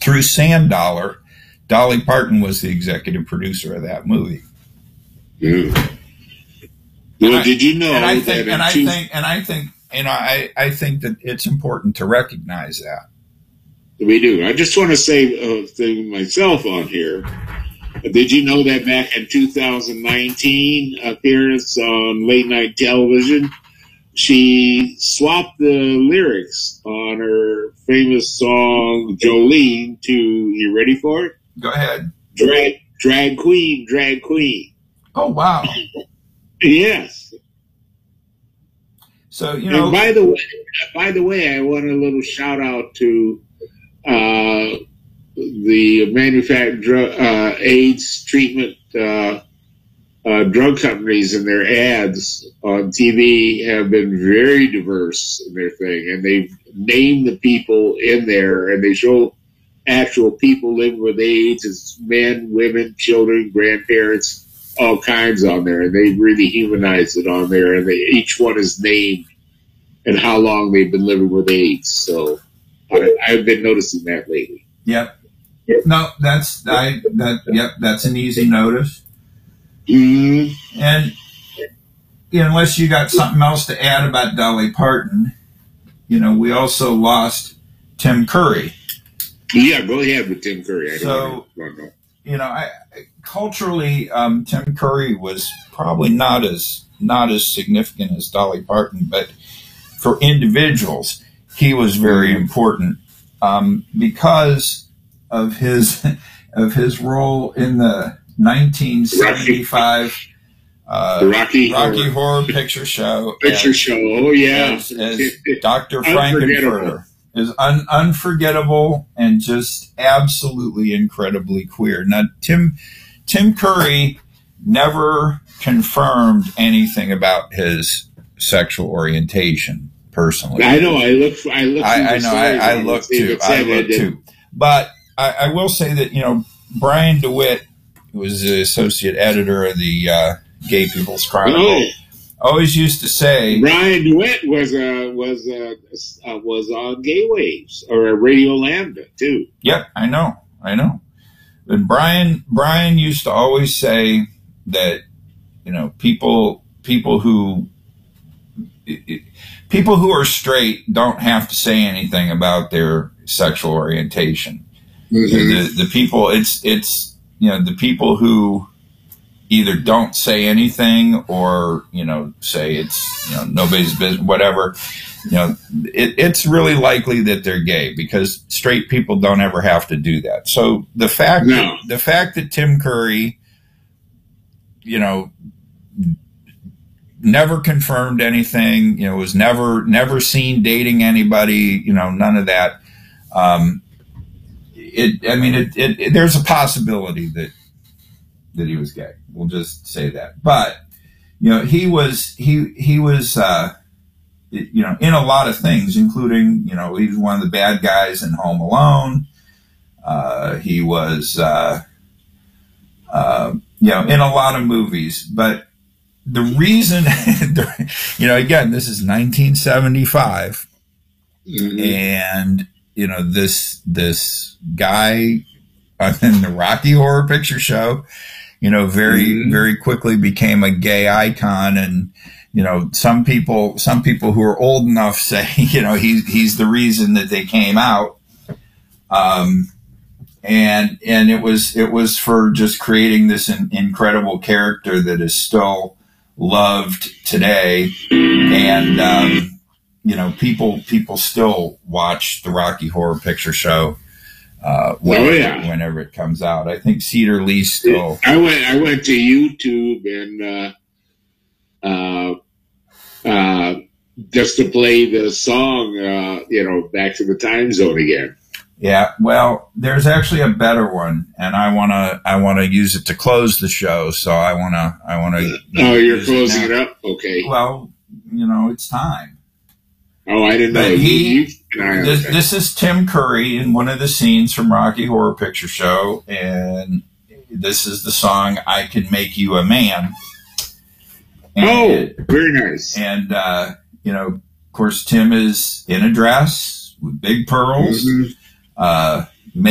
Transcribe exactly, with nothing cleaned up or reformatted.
through Sand Dollar, Dolly Parton was the executive producer of that movie. Yeah. Well, I, did you know and I that think, and I two- think, and I think, you know, I, I think that it's important to recognize that. We do. I just want to say a thing myself on here. Did you know that back in two thousand nineteen appearance on late night television, she swapped the lyrics on her famous song Jolene to, you ready for it? Go ahead. Drag, drag queen, drag queen. Oh, wow. Yes. So, you know. And by the way, by the way, I want a little shout out to uh, the manufactured uh, AIDS treatment uh, uh, drug companies, and their ads on T V have been very diverse in their thing, and they've named the people in there, and they show actual people living with AIDS as men, women, children, grandparents, all kinds on there, and they really humanize it on there, and they, each one is named and how long they've been living with AIDS. So I, I've been noticing that lately. Yep. No, that's I that yep, that's an easy notice. Mm-hmm. And you know, unless you got something else to add about Dolly Parton, you know, we also lost Tim Curry. Yeah, go ahead with Tim Curry. I so, don't know. you know, I, culturally, um, Tim Curry was probably not as not as significant as Dolly Parton, but for individuals, he was very important um, because of his of his role in the nineteen seventy-five uh, Rocky, Rocky Horror, Horror Picture Show. Picture as, Show, oh yeah, as, as Doctor Frankenfurter. Is un, unforgettable and just absolutely incredibly queer. Now, Tim Tim Curry never confirmed anything about his sexual orientation. Personally, I know. I look. I look. I, I know. I, I look too. I look too. But I, I will say that you know Brian DeWitt, who was the associate editor of the uh, Gay People's Chronicle, oh. always used to say Brian DeWitt was uh, was uh, uh, was on Gay Waves or Radio Lambda too. Yep, I know. I know. And Brian Brian used to always say that you know people people who people who are straight don't have to say anything about their sexual orientation. Mm-hmm. The the people it's it's you know the people who either don't say anything or you know say it's you know nobody's business, whatever. You know it, it's really likely that they're gay because straight people don't ever have to do that. So the fact no. that, the fact that Tim Curry, you know. never confirmed anything, you know, was never, never seen dating anybody, you know, none of that. Um, it, I mean, it, it, it, there's a possibility that, that he was gay. We'll just say that. But, you know, he was, he, he was, uh, you know, in a lot of things, including, you know, he was one of the bad guys in Home Alone. Uh, he was, uh, uh, you know, in a lot of movies, but, the reason, you know, again, this is nineteen seventy-five, mm-hmm. and you know this this guy in the Rocky Horror Picture Show, you know, very mm-hmm. very quickly became a gay icon, and you know, some people some people who are old enough say, you know, he's he's the reason that they came out, um, and and it was it was for just creating this in, incredible character that is still loved today, and um, you know, people people still watch the Rocky Horror Picture Show uh, whenever, oh, yeah. whenever it comes out. I think Cedar Lee still. I went I went to YouTube and uh, uh, uh, just to play the song, uh, you know, Back to the Time Zone again. Yeah, well, there's actually a better one, and I wanna I wanna use it to close the show. So I wanna I wanna. Oh, you're closing it, it up, okay? Well, you know, it's time. Oh, I didn't know. But he, you, you, this, this is Tim Curry in one of the scenes from Rocky Horror Picture Show, and this is the song "I Can Make You a Man." And, oh, very nice. And uh, you know, of course, Tim is in a dress with big pearls. Mm-hmm. Uh,